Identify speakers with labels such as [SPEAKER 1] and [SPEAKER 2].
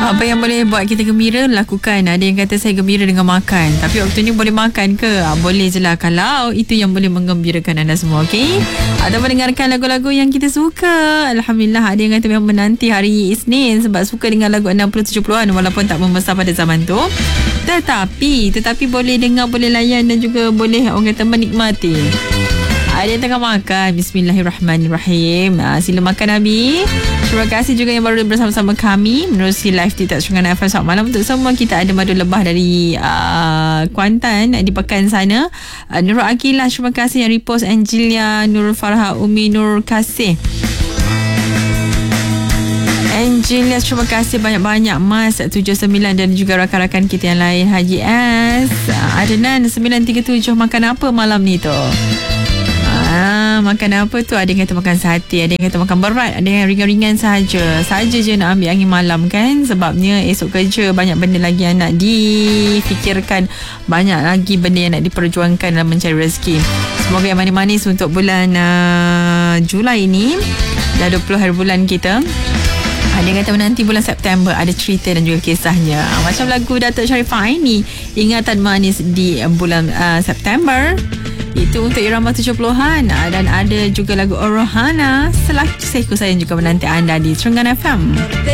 [SPEAKER 1] Apa yang boleh buat kita gembira, lakukan. Ada yang kata saya gembira dengan makan. Tapi waktu ni boleh makan ke? Boleh je lah kalau itu yang boleh menggembirakan anda semua, okey? Atau mendengarkan lagu-lagu yang kita suka. Alhamdulillah, ada yang kata memang menanti hari Isnin sebab suka dengan lagu 60-70-an walaupun tak membesar pada zaman tu. Tetapi boleh dengar, boleh layan dan juga boleh orang kata menikmati. Ada yang tengah makan. Bismillahirrahmanirrahim. Sila makan Abi. Terima kasih juga yang baru bersama-sama kami menerusi live TikTok Terengganu FM. Selamat malam untuk semua. Kita ada madu lebah dari Kuantan di Pekan sana. Nurul Akilah, terima kasih yang repost. Angelia, Nurul Farha, Umi Nur Kasih, Angelia, terima kasih banyak-banyak. Mas 79 dan juga rakan-rakan kita yang lain. Haji S, Adnan 937. Makan apa malam ni tu? Makan apa tu? Ada yang kata makan sate, ada yang kata makan berat, ada yang ringan-ringan saja je nak ambil angin malam kan. Sebabnya esok kerja, banyak benda lagi yang nak difikirkan, banyak lagi benda yang nak diperjuangkan dalam mencari rezeki. Semoga yang manis-manis untuk bulan Julai ini. Dah 20 hari bulan kita. Ada yang kata menanti bulan September, ada cerita dan juga kisahnya. Macam lagu Datuk Sharifah ini, Ingatan Manis di bulan September. Itu untuk irama 70-an. Dan ada juga lagu Orohana, Selagi Sayang juga menanti anda di Terengganu FM.